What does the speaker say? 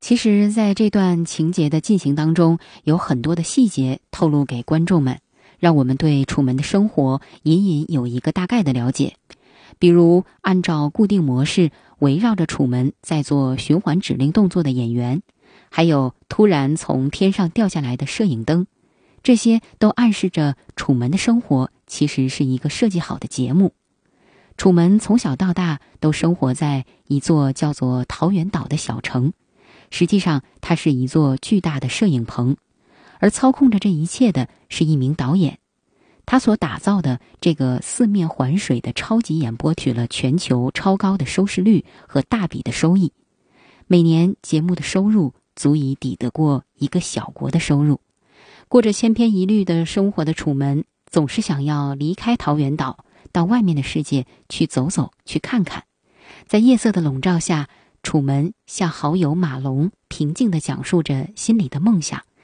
其实在这段情节的进行当中，有很多的细节透露给观众们，让我们对楚门的生活隐隐有一个大概的了解。比如按照固定模式围绕着楚门在做循环指令动作的演员，还有突然从天上掉下来的摄影灯，这些都暗示着楚门的生活其实是一个设计好的节目。楚门从小到大都生活在一座叫做桃源岛的小城，实际上它是一座巨大的摄影棚，而操控着这一切的是一名导演。他所打造的这个四面环水的超级演播取了全球超高的收视率和大笔的收益，每年节目的收入足以抵得过一个小国的收入。过着千篇一律的生活的楚门总是想要离开桃源岛，到外面的世界去走走，去看看。在夜色的笼罩下，楚门向好友马龙平静地讲述着心里的梦想，